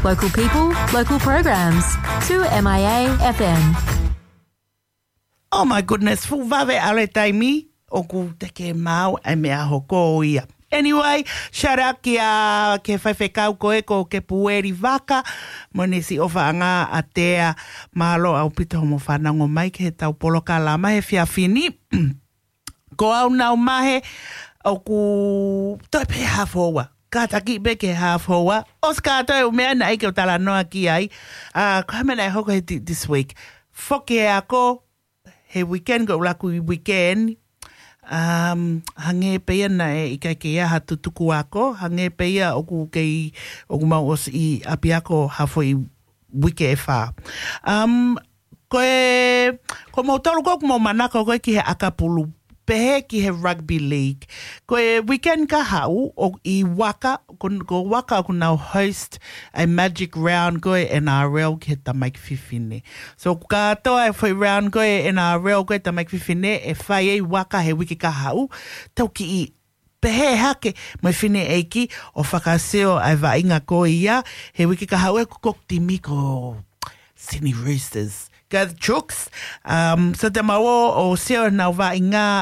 Local people, local programs. 2MIA FM. Oh my goodness, fuvave ale taimi o ku teke mau e mea hoko ia. Anyway, shout out kia ke whaiwhekau koe ko ke pueri waka. Mo nesi o whaanga a tea mahalo au pita homo whanango mai ke he tau poloka la mahe whiawhini. Ko au nau mahe au ku toi pe hafoa. Ka taki be ke hafoa. Oska toi umea na ike o tala noa ki ai. Kwa mena e hoko he this week. Whoke ako he weekend go laku weekend. Hange peia na e ika ke ia hatu tuku ako, hange peia oku kei oku mau os I api ako hafo I wike e wha. Ko mau tolu ko mau manaka koe ki he akapulu, pehe ki he rugby league. Koe weekend ka hau o I waka, ko waka ko now host a magic round koe NRL ki he tamaiki whiwhine. So ka toa e whai round koe NRL koe tamaiki whiwhine e whai e waka he wiki ka hau, tau ki I pehe hake mai whine eiki o whakaseo ai wainga koe ia, he wiki ka hau e kukokti miko Sydney Roosters. Ka chooks, so te mawo o seo nau wainga